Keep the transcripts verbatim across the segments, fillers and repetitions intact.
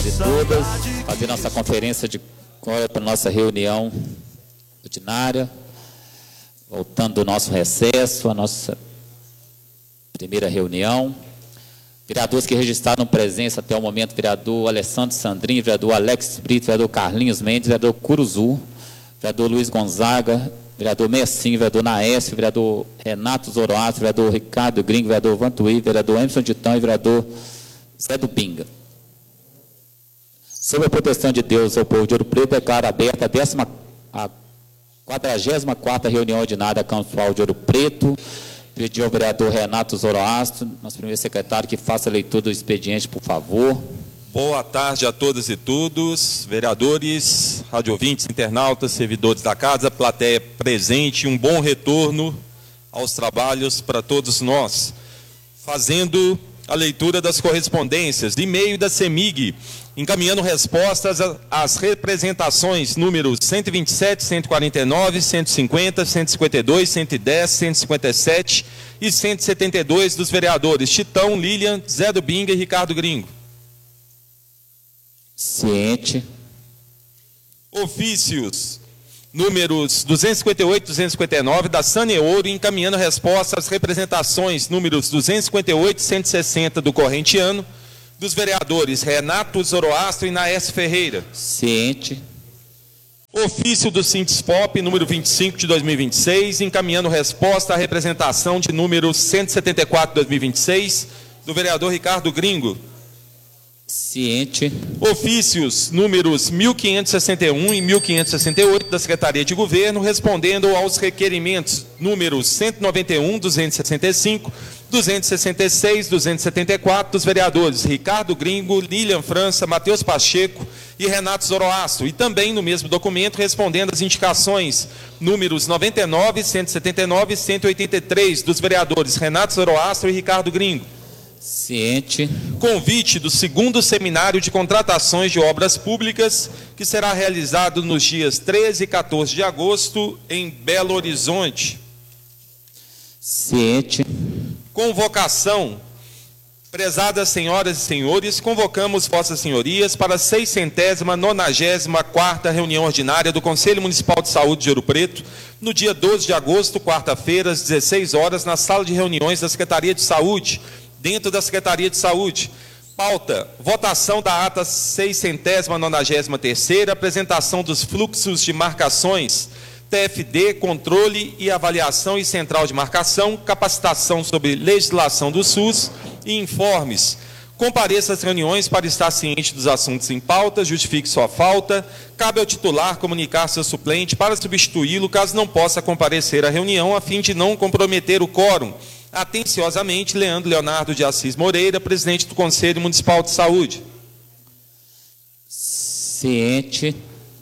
De todas, fazer nossa conferência de agora para nossa reunião ordinária, voltando do nosso recesso, a nossa primeira reunião. Vereadores que registraram presença até o momento: vereador Alessandro Sandrinho, vereador Alex Brito, vereador Carlinhos Mendes, vereador Curuzu, vereador Luiz Gonzaga, vereador Messinho, vereador Naécio, vereador Renato Zoroastro, vereador Ricardo Gringo, vereador Vantuí, vereador Emerson Ditão e vereador Zé do Pinga. Sob a proteção de Deus, o povo de Ouro Preto declara aberta a, décima, a quadragésima quarta reunião ordinária campal de Ouro Preto. Pedir ao vereador Renato Zoroastro, nosso primeiro secretário, que faça a leitura do expediente, por favor. Boa tarde a todas e todos, vereadores, radiovintes, internautas, servidores da casa, plateia presente. Um bom retorno aos trabalhos para todos nós. Fazendo a leitura das correspondências, de e-mail da CEMIG, encaminhando respostas às representações números cento e vinte e sete, cento e quarenta e nove, cento e cinquenta, cento e cinquenta e dois, cento e dez, cento e cinquenta e sete e cento e setenta e dois dos vereadores Titão, Lilian, Zé do Binga e Ricardo Gringo. Ciente. Ofícios números duzentos e cinquenta e oito, duzentos e cinquenta e nove da Saneouro, encaminhando resposta às representações números duzentos e cinquenta e oito, cento e sessenta do corrente ano, dos vereadores Renato Zoroastro e Naécio Ferreira. Ciente. Ofício do Sindispop, número vinte e cinco de dois mil e vinte e seis, encaminhando resposta à representação de número cento e setenta e quatro de dois mil e vinte e seis, do vereador Ricardo Gringo. Ciente. Ofícios números mil quinhentos e sessenta e um e mil quinhentos e sessenta e oito da Secretaria de Governo, respondendo aos requerimentos números cento e noventa e um, duzentos e sessenta e cinco, duzentos e sessenta e seis, duzentos e setenta e quatro dos vereadores Ricardo Gringo, Lilian França, Matheus Pacheco e Renato Zoroastro, e também no mesmo documento respondendo às indicações números noventa e nove, cento e setenta e nove e cento e oitenta e três dos vereadores Renato Zoroastro e Ricardo Gringo. Ciente. Convite do segundo seminário de contratações de obras públicas, que será realizado nos dias treze e quatorze de agosto em Belo Horizonte. Ciente. Convocação. Prezadas senhoras e senhores, convocamos vossas senhorias para a seiscentésima, nonagésima quarta reunião ordinária do Conselho Municipal de Saúde de Ouro Preto, no dia doze de agosto, quarta-feira, às dezesseis horas, na sala de reuniões da Secretaria de Saúde, dentro da Secretaria de Saúde. Pauta: votação da ata seiscentésima, nonagésima terceira, apresentação dos fluxos de marcações, T F D, controle e avaliação e central de marcação, capacitação sobre legislação do SUS e informes. Compareça às reuniões para estar ciente dos assuntos em pauta, justifique sua falta. Cabe ao titular comunicar seu suplente para substituí-lo caso não possa comparecer à reunião, a fim de não comprometer o quórum. Atenciosamente, Leandro Leonardo de Assis Moreira, presidente do Conselho Municipal de Saúde. Ciente.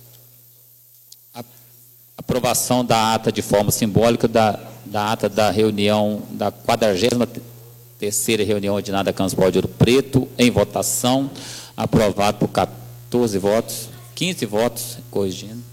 A aprovação da ata de forma simbólica da, da ata da reunião da quadragésima terceira reunião ordinária da Campal de Ouro Preto, em votação, aprovado por quatorze votos, quinze votos, corrigindo.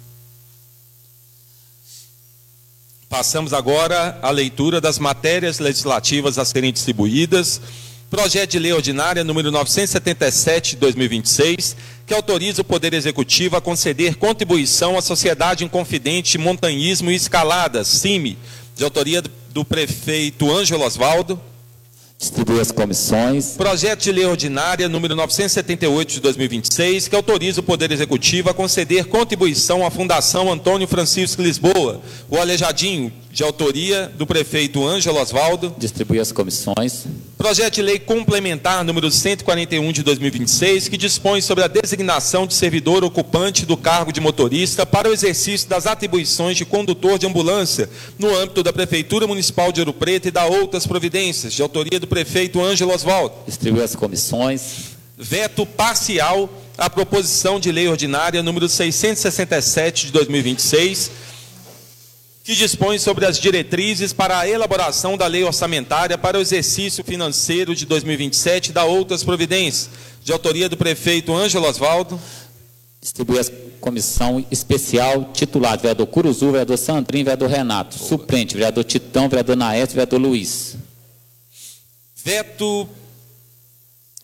Passamos agora à leitura das matérias legislativas a serem distribuídas. Projeto de Lei Ordinária número novecentos e setenta e sete de dois mil e vinte e seis, que autoriza o Poder Executivo a conceder contribuição à Sociedade Inconfidente de Montanhismo e Escaladas, CIMI, de autoria do prefeito Ângelo Osvaldo. Distribuir as comissões. Projeto de Lei Ordinária número novecentos e setenta e oito de dois mil e vinte e seis, que autoriza o Poder Executivo a conceder contribuição à Fundação Antônio Francisco Lisboa, o Aleijadinho, de autoria do prefeito Ângelo Osvaldo. Distribuir as comissões. Projeto de Lei Complementar número cento e quarenta e um de dois mil e vinte e seis, que dispõe sobre a designação de servidor ocupante do cargo de motorista para o exercício das atribuições de condutor de ambulância no âmbito da Prefeitura Municipal de Ouro Preto e da outras providências, de autoria do prefeito Ângelo Osvaldo. Distribuir as comissões. Veto parcial à proposição de lei ordinária número seiscentos e sessenta e sete de dois mil e vinte e seis, que dispõe sobre as diretrizes para a elaboração da lei orçamentária para o exercício financeiro de dois mil e vinte e sete e da outras providências, de autoria do prefeito Ângelo Osvaldo. Distribuir a comissão especial titular, vereador Curuzu, vereador Sandrinho, vereador Renato. Boa. Suplente, vereador Titão, vereador Naécio, vereador Luiz. Veto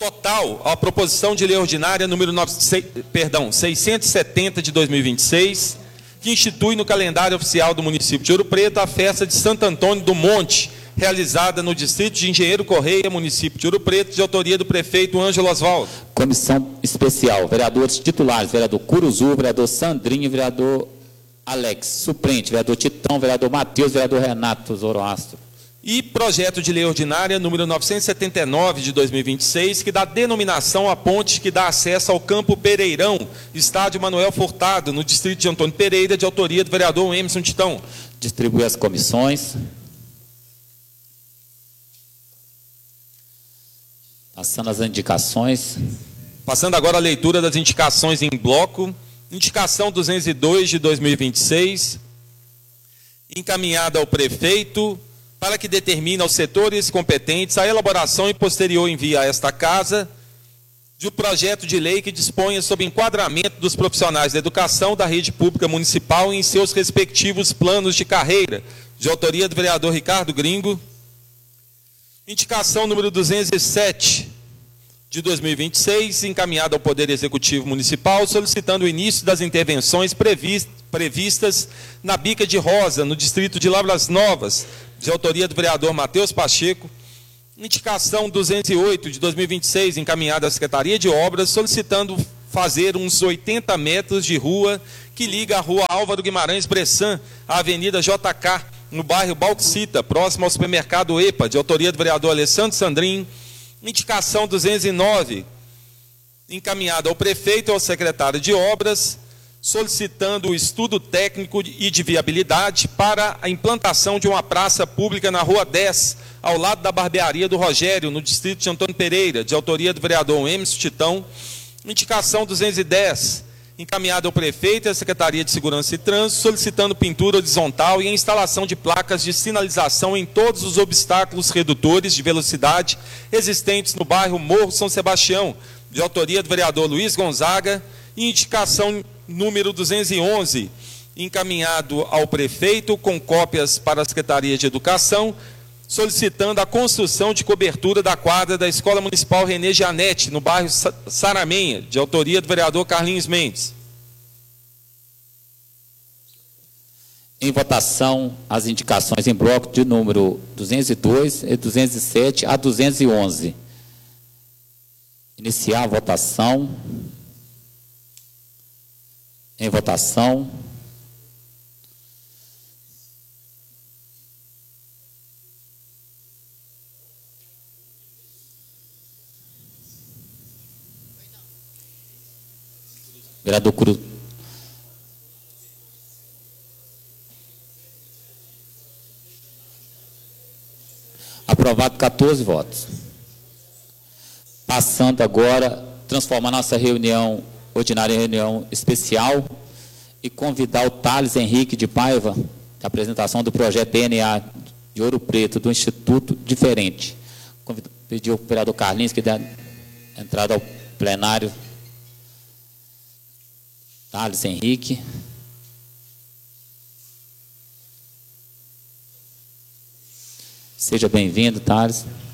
Total, a proposição de lei ordinária número nove, seis, perdão, seiscentos e setenta de dois mil e vinte e seis, que institui no calendário oficial do município de Ouro Preto a festa de Santo Antônio do Monte, realizada no distrito de Engenheiro Correia, município de Ouro Preto, de autoria do prefeito Ângelo Osvaldo. Comissão especial, vereadores titulares, vereador Curuzu, vereador Sandrinho, vereador Alex. Suplente, vereador Titão, vereador Matheus, vereador Renato Zoroastro. E projeto de lei ordinária número novecentos e setenta e nove de dois mil e vinte e seis, que dá denominação à ponte que dá acesso ao Campo Pereirão, estádio Manuel Furtado, no distrito de Antônio Pereira, de autoria do vereador Emerson Titão. Distribui as comissões. Passando as indicações. Passando agora a leitura das indicações em bloco. Indicação duzentos e dois de dois mil e vinte e seis, encaminhada ao prefeito, para que determine aos setores competentes a elaboração e posterior envio a esta casa de um projeto de lei que disponha sobre enquadramento dos profissionais da educação da rede pública municipal em seus respectivos planos de carreira, de autoria do vereador Ricardo Gringo. Indicação número duzentos e sete de dois mil e vinte e seis, encaminhada ao Poder Executivo Municipal, solicitando o início das intervenções previstas na Bica de Rosa, no distrito de Lavras Novas, de autoria do vereador Matheus Pacheco. Indicação duzentos e oito de dois mil e vinte e seis, encaminhada à Secretaria de Obras, solicitando fazer uns oitenta metros de rua que liga a rua Álvaro Guimarães Bressan à Avenida J K, no bairro Bauxita, próximo ao supermercado EPA, de autoria do vereador Alessandro Sandrin. Indicação duzentos e nove, encaminhada ao prefeito e ao secretário de Obras, solicitando o estudo técnico e de viabilidade para a implantação de uma praça pública na Rua dez, ao lado da barbearia do Rogério, no distrito de Antônio Pereira, de autoria do vereador Emerson Titão. Indicação duzentos e dez, encaminhada ao prefeito e à Secretaria de Segurança e Trânsito, solicitando pintura horizontal e a instalação de placas de sinalização em todos os obstáculos redutores de velocidade existentes no bairro Morro São Sebastião, de autoria do vereador Luiz Gonzaga. E indicação número duzentos e onze, encaminhado ao prefeito com cópias para a Secretaria de Educação, solicitando a construção de cobertura da quadra da Escola Municipal René Gianetti, no bairro Saramenha, de autoria do vereador Carlinhos Mendes. Em votação, as indicações em bloco de número duzentos e dois e duzentos e sete a duzentos e onze. Iniciar a votação. Em votação. Vereador Cruz. Aprovado quatorze votos. Passando agora, transformar nossa reunião ordinária em reunião especial e convidar o Thales Henrique de Paiva, da apresentação do projeto D N A de Ouro Preto, do Instituto Diferente. Convido, pedir ao vereador Carlinhos que dê entrada ao plenário. Thales Henrique. Seja bem-vindo, Thales.